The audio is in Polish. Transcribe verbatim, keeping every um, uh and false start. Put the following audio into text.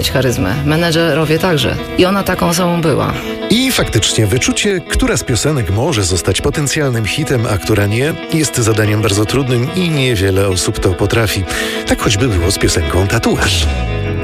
charyzmę. Menedżerowie także. I ona taką osobą była. I faktycznie wyczucie, która z piosenek może zostać potencjalnym hitem, a która nie, jest zadaniem bardzo trudnym i niewiele osób to potrafi. Tak choćby było z piosenką Tatuaż.